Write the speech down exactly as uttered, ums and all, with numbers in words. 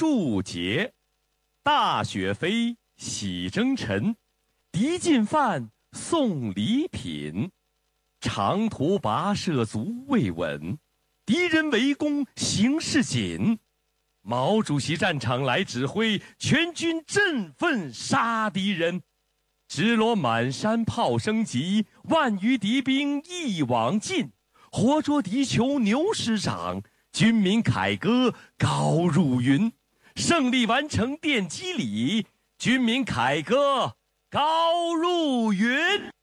注解：大雪飞，喜征尘，敌进犯，送礼品。长途跋涉足未稳，敌人围攻形势紧。毛主席战场来指挥，全军振奋杀敌人。直落满山炮声急，万余敌兵一网尽。活捉敌酋牛师长，军民凯歌高入云。胜利完成奠基礼，军民凯歌高入云。